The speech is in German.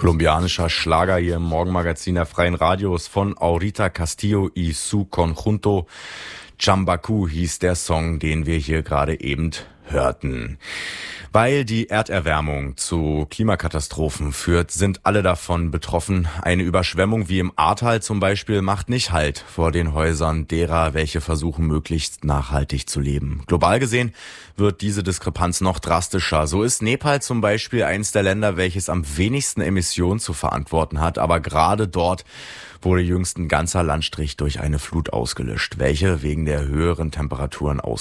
Kolumbianischer Schlager hier im Morgenmagazin der Freien Radios von Aurita Castillo y su Conjunto. Chambacu hieß der Song, den wir hier gerade eben hörten. Weil die Erderwärmung zu Klimakatastrophen führt, sind alle davon betroffen. Eine Überschwemmung wie im Ahrtal zum Beispiel macht nicht Halt vor den Häusern derer, welche versuchen, möglichst nachhaltig zu leben. Global gesehen wird diese Diskrepanz noch drastischer. So ist Nepal zum Beispiel eines der Länder, welches am wenigsten Emissionen zu verantworten hat. Aber gerade dort wurde jüngst ein ganzer Landstrich durch eine Flut ausgelöscht, welche wegen der höheren Temperaturen